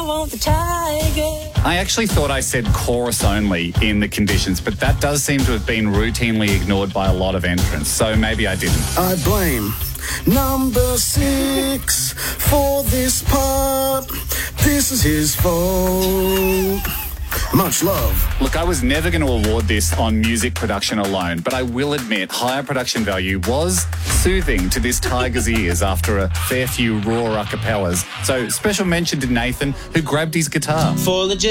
want the tiger. I actually thought I said chorus only in the conditions, but that does seem to have been routinely ignored by a lot of entrants, so maybe I didn't. I blame number 6 for this part. This is his fault. Much love. Look, I was never going to award this on music production alone, but I will admit higher production value was soothing to this tiger's ears after a fair few raw a cappellas. So special mention to Nathan, who grabbed his guitar. For the